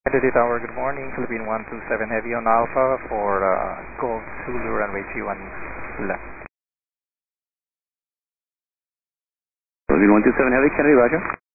Identity Tower, good morning. Philippine 127 Heavy on Alpha for Golf Zulu runway 31 left. Philippine 127 Heavy, Kennedy, roger.